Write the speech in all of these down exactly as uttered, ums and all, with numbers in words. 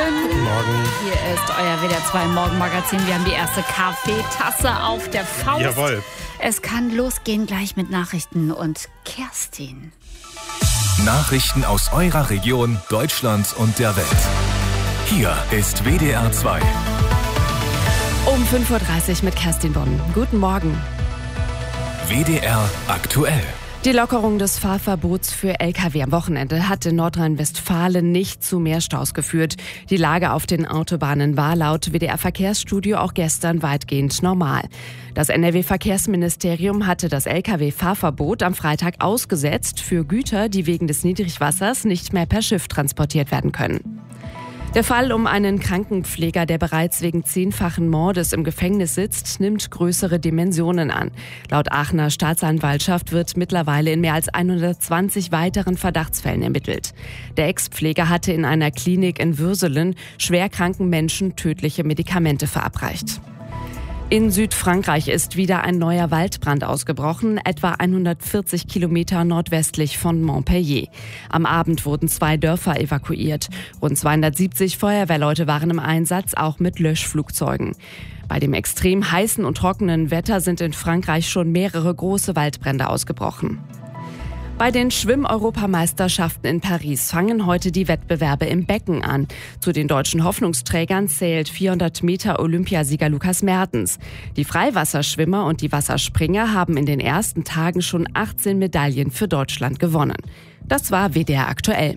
Guten Morgen. Hier ist euer W D R zwei Morgenmagazin. Wir haben die erste Kaffeetasse auf der Faust. Jawohl. Es kann losgehen gleich mit Nachrichten und Kerstin. Nachrichten aus eurer Region, Deutschland und der Welt. Hier ist W D R zwei. Um fünf Uhr dreißig mit Kerstin Bonn. Guten Morgen. W D R aktuell. Die Lockerung des Fahrverbots für L K W am Wochenende hat in Nordrhein-Westfalen nicht zu mehr Staus geführt. Die Lage auf den Autobahnen war laut W D R-Verkehrsstudio auch gestern weitgehend normal. Das N R W-Verkehrsministerium hatte das L K W-Fahrverbot am Freitag ausgesetzt für Güter, die wegen des Niedrigwassers nicht mehr per Schiff transportiert werden können. Der Fall um einen Krankenpfleger, der bereits wegen zehnfachen Mordes im Gefängnis sitzt, nimmt größere Dimensionen an. Laut Aachener Staatsanwaltschaft wird mittlerweile in mehr als hundertzwanzig weiteren Verdachtsfällen ermittelt. Der Ex-Pfleger hatte in einer Klinik in Würselen schwerkranken Menschen tödliche Medikamente verabreicht. In Südfrankreich ist wieder ein neuer Waldbrand ausgebrochen, etwa hundertvierzig Kilometer nordwestlich von Montpellier. Am Abend wurden zwei Dörfer evakuiert. Rund zweihundertsiebzig Feuerwehrleute waren im Einsatz, auch mit Löschflugzeugen. Bei dem extrem heißen und trockenen Wetter sind in Frankreich schon mehrere große Waldbrände ausgebrochen. Bei den Schwimm-Europameisterschaften in Paris fangen heute die Wettbewerbe im Becken an. Zu den deutschen Hoffnungsträgern zählt vierhundert Meter Olympiasieger Lukas Mertens. Die Freiwasserschwimmer und die Wasserspringer haben in den ersten Tagen schon achtzehn Medaillen für Deutschland gewonnen. Das war W D R aktuell.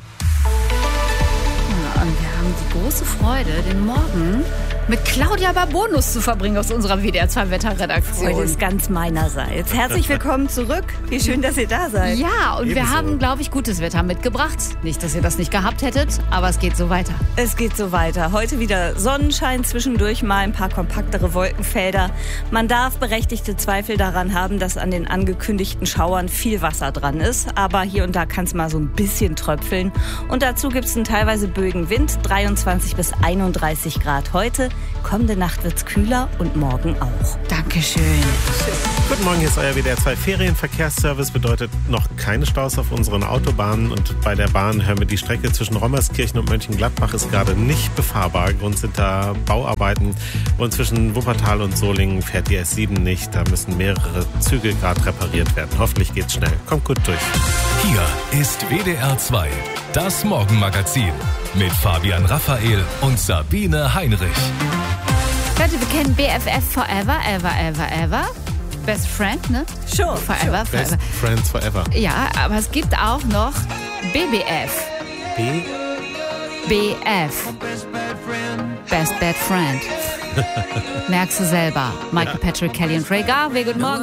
Ja, und wir haben die große Freude, den Morgen mit Claudia Barbonus zu verbringen aus unserer W D R zwei Wetterredaktion. Freude ist ganz meinerseits. Herzlich willkommen zurück. Wie schön, dass ihr da seid. Ja, und Ebenso. wir haben, glaube ich, gutes Wetter mitgebracht. Nicht, dass ihr das nicht gehabt hättet, aber es geht so weiter. Es geht so weiter. Heute wieder Sonnenschein, zwischendurch mal ein paar kompaktere Wolkenfelder. Man darf berechtigte Zweifel daran haben, dass an den angekündigten Schauern viel Wasser dran ist. Aber hier und da kann es mal so ein bisschen tröpfeln. Und dazu gibt es einen teilweise böigen Wind, dreiundzwanzig bis einunddreißig Grad heute. Kommende Nacht wird's kühler und morgen auch. Dankeschön. Guten Morgen, hier ist euer W D R zwei Ferienverkehrsservice. Bedeutet noch keine Staus auf unseren Autobahnen. Und bei der Bahn hören wir, die Strecke zwischen Rommerskirchen und Mönchengladbach ist gerade nicht befahrbar. Grund sind da Bauarbeiten. Und zwischen Wuppertal und Solingen fährt die S sieben nicht. Da müssen mehrere Züge gerade repariert werden. Hoffentlich geht's schnell. Kommt gut durch. Hier ist W D R zwei, das Morgenmagazin mit Fabian Raphael und Sabine Heinrich. Leute, wir kennen B F F Forever, Ever, Ever, Ever. Best Friend, ne? Sure. Forever, Best Forever. Friends Forever. Ja, aber es gibt auch noch B B F. B? B F. Best Bad Friend. Merkst du selber. Michael, Ja. Patrick, Kelly und Ray Garvey, guten Morgen.